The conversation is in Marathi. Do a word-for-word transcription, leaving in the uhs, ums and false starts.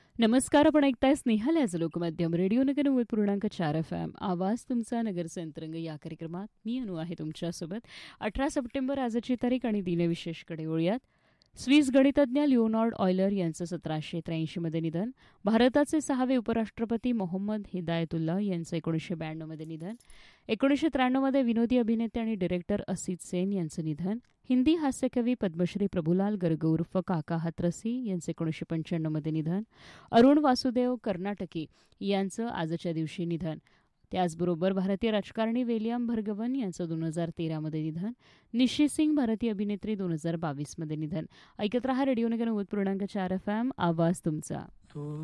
नमस्कार. आपण ऐकताय स्नेहालयाचं लोकमाध्यम रेडिओ नगर नव्वद पूर्णांक चार एफ एम. आवाज तुमचा नगरचा अंतरंग या कार्यक्रमात मी अनु आहे तुमच्यासोबत. अठरा सप्टेंबर आजची तारीख आणि दिनविशेषकडे वळूयात. स्विस गणितज्ञ लिओनार्ड ऑयलर यांचं सतराशे त्र्याऐंशीमध्ये निधन. भारताचे सहावे उपराष्ट्रपती मोहम्मद हिदायतुल्ला यांचं एकोणीसशे ब्याण्णवमध्ये निधन. एकोणीसशे त्र्याण्णवमध्ये विनोदी अभिनेते आणि डिरेक्टर असित सेन यांचं निधन. हिंदी हास्यकवी पद्मश्री प्रभुलाल गर्ग उर्फ काका हाथरसी यांचं एकोणीसशे पंच्याण्णवमध्ये निधन. अरुण वासुदेव कर्नाटकी यांचं आजच्या दिवशी निधन. त्याचबरोबर भारतीय राजकारणी विलियम भर्गवन यांचं दोन हजार तेरामध्ये निधन. निशी सिंग भारतीय अभिनेत्री दोन हजार बावीसमध्ये निधन. ऐकत रहा रेडिओ नगर नव्वद पूर्णांक चार एफ एम. आवाज तुमचा.